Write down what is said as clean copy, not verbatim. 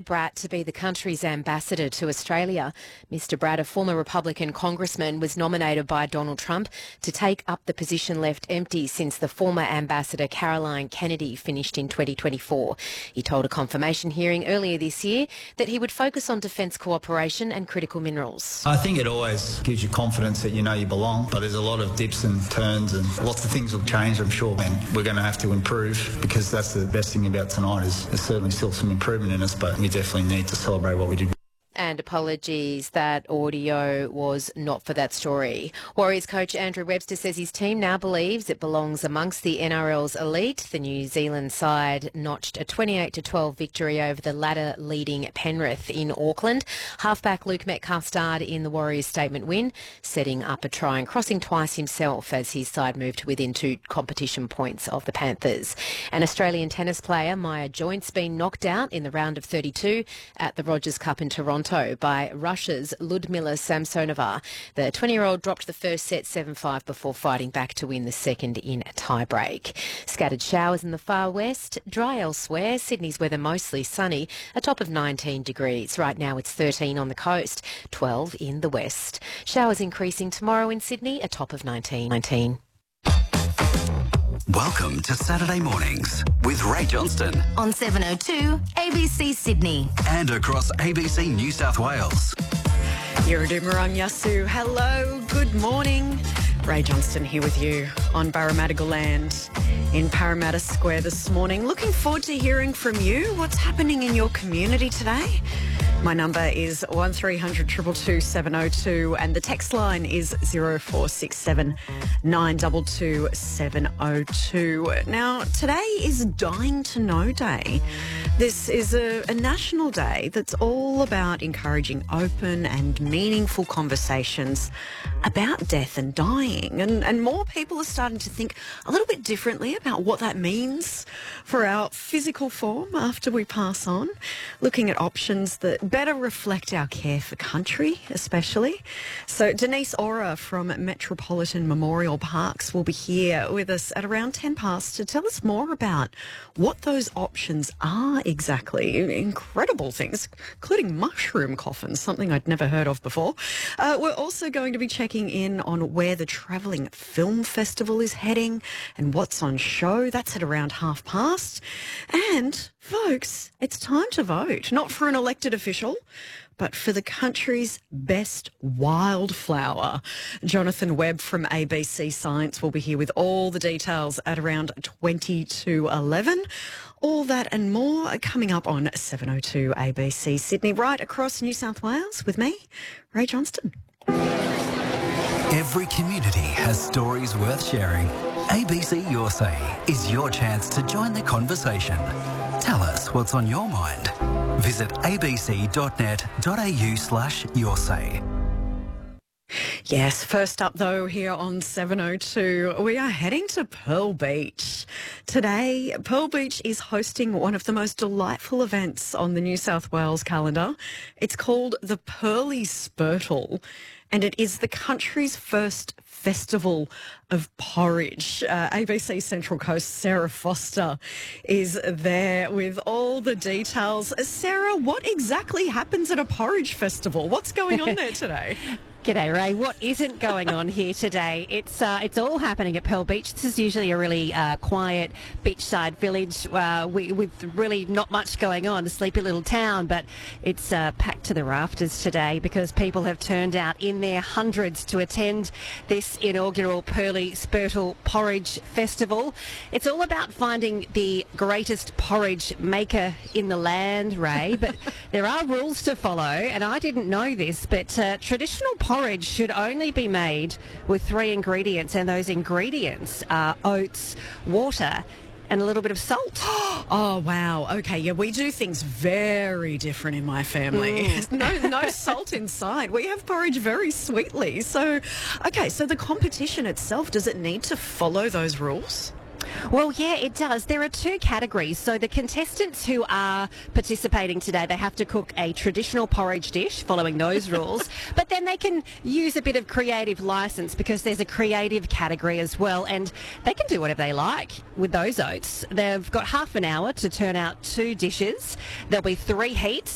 Bratt to be the country's ambassador to Australia. Mr Bratt, a former Republican congressman, was nominated by Donald Trump to take up the position left empty since the former ambassador Caroline Kennedy finished in 2024. He told a confirmation hearing earlier this year that he would focus on defence cooperation and critical minerals. I think it always gives you confidence that you know you belong, but there's a lot of dips and turns and lots of things will change, I'm sure, and we're going to have to improve because that's the best thing about tonight is there's certainly still some improvement in us, but we definitely need to celebrate what we did. And apologies, that audio was not for that story. Warriors coach Andrew Webster says his team now believes it belongs amongst the NRL's elite. The New Zealand side notched a 28-12 victory over the ladder-leading Penrith in Auckland. Halfback Luke Metcalf starred in the Warriors' statement win, setting up a try and crossing twice himself as his side moved within 2 competition points of the Panthers. An Australian tennis player, Maya Joint's been knocked out in the round of 32 at the Rogers Cup in Toronto by Russia's Ludmila Samsonova. The 20-year-old dropped the first set 7-5 before fighting back to win the second in a tie-break. Scattered showers in the far west, dry elsewhere. Sydney's weather mostly sunny, a top of 19 degrees. Right now it's 13 on the coast, 12 in the west. Showers increasing tomorrow in Sydney, a top of 19. Welcome to Saturday Mornings with Ray Johnston on 702 ABC Sydney and across ABC New South Wales. Yiridumarang Yasu, hello, good morning. Ray Johnston here with you on Parramatta Land in Parramatta Square this morning. Looking forward to hearing from you. What's happening in your community today? My number is 1300 222 702 and the text line is 0467 922 702. Now, today is Dying to Know Day. This is a national day that's all about encouraging open and meaningful conversations about death and dying. And more people are starting to think a little bit differently about what that means for our physical form after we pass on, looking at options that better reflect our care for country, especially. So Denise Ora from Metropolitan Memorial Parks will be here with us at around 10 past to tell us more about what those options are exactly. Incredible things, including mushroom coffins, something I'd never heard of before. We're also going to be checking in on where the Travelling Film Festival is heading and what's on show. That's at around 30:30. And, folks, it's time to vote, not for an elected official, but for the country's best wildflower. Jonathan Webb from ABC Science will be here with all the details at around 11. All that and more coming up on 702 ABC Sydney, right across New South Wales with me, Ray Johnston. Every community has stories worth sharing. ABC Your Say is your chance to join the conversation. Tell us what's on your mind. Visit abc.net.au/yoursay. Yes, first up though here on 702, we are heading to Pearl Beach. Today, Pearl Beach is hosting one of the most delightful events on the New South Wales calendar. It's called the Pearly Spurtle, and it is the country's first festival of porridge. ABC Central Coast Sarah Foster is there with all the details. Sarah, what exactly happens at a porridge festival? What's going on there today? G'day, Ray. What isn't going on here today? It's all happening at Pearl Beach. This is usually a really quiet beachside village with really not much going on, a sleepy little town, but it's packed to the rafters today because people have turned out in their hundreds to attend this inaugural Pearly Spurtle Porridge Festival. It's all about finding the greatest porridge maker in the land, Ray, but there are rules to follow, and I didn't know this, but traditional porridge should only be made with 3 ingredients, and those ingredients are oats, water, and a little bit of salt. Oh, wow. Okay, yeah, we do things very different in my family. No salt inside. We have porridge very sweetly. So, okay, so the competition itself, does it need to follow those rules? Well, yeah, it does. There are 2 categories. So the contestants who are participating today, they have to cook a traditional porridge dish following those rules, but then they can use a bit of creative license because there's a creative category as well, and they can do whatever they like with those oats. They've got half an hour to turn out 2 dishes. There'll be 3 heats